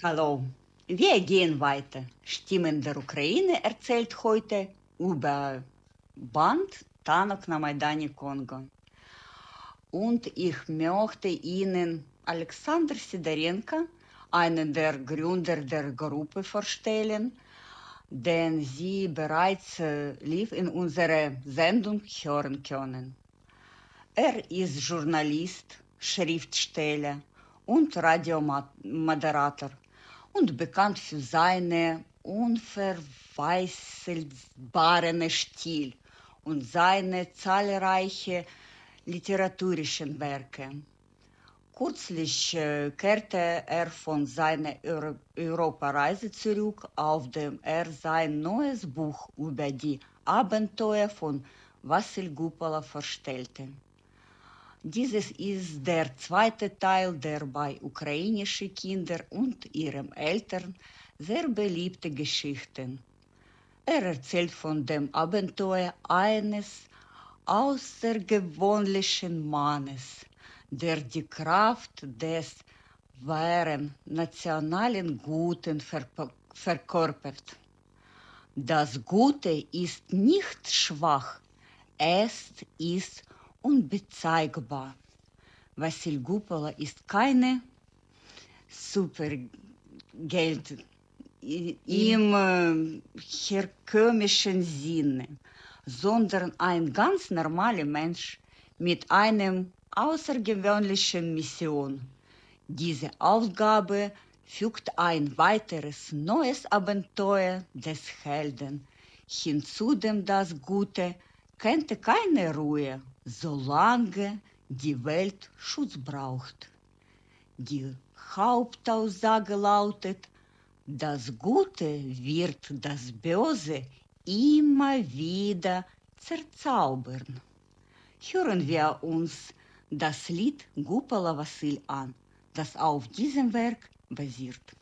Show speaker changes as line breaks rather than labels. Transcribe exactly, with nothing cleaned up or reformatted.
Hallo, wir gehen weiter. Stimmen der Ukraine erzählt heute über Band Tanok na Maidani Kongo. Und ich möchte Ihnen Alexander Sidorenko, einen der Gründer der Gruppe, vorstellen, den Sie bereits äh, live in unserer Sendung hören können. Er ist Journalist, Schriftsteller und Radiomoderator und bekannt für seine unverwechselbaren Stil und seine zahlreichen literarischen Werke. Kürzlich äh, kehrte er von seiner Euro Europareise zurück, auf dem er sein neues Buch über die Abenteuer von Wassil Gupala vorstellte. Dieses ist der zweite Teil der bei ukrainischen Kindern und ihren Eltern sehr beliebten Geschichten. Er erzählt von dem Abenteuer eines außergewöhnlichen Mannes, der die Kraft des wahren nationalen Guten verkörpert. Das Gute ist nicht schwach, es ist unbezeigbar. Wassil Gupala ist keine Supergeld im äh, herkömmlichen Sinne, sondern ein ganz normaler Mensch mit einer außergewöhnlichen Mission. Diese Aufgabe fügt ein weiteres neues Abenteuer des Helden hinzu, dem das Gute kennt keine Ruhe, solange die Welt Schutz braucht. Die Hauptaussage lautet: Das Gute wird das Böse immer wieder zerzaubern. Hören wir uns das Lied Gupala Wassil an, das auf diesem Werk basiert.